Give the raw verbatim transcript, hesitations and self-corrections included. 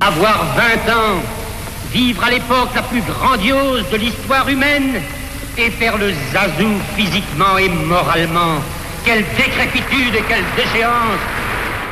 Avoir vingt ans, vivre à l'époque la plus grandiose de l'histoire humaine et faire le zazou physiquement et moralement. Quelle décrépitude et quelle déchéance!